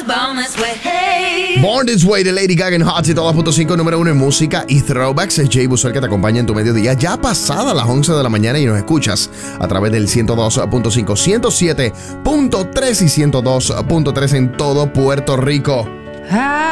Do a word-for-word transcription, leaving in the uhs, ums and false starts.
Born This Way de Lady Gaga en Hot siete dos punto cinco, número uno en música y throwbacks. Es Jay Busel que te acompaña en tu mediodía, ya pasada las once de la mañana, y nos escuchas a través del ciento dos punto cinco, ciento siete punto tres y ciento dos punto tres en todo Puerto Rico.